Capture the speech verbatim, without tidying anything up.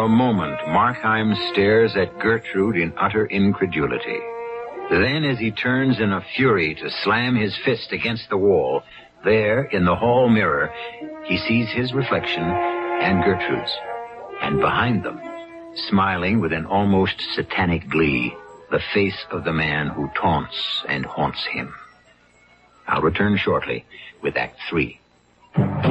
a moment, Markheim stares at Gertrude in utter incredulity. Then, as he turns in a fury to slam his fist against the wall, there, in the hall mirror, he sees his reflection and Gertrude's. And behind them, smiling with an almost satanic glee, the face of the man who taunts and haunts him. I'll return shortly with Act Three.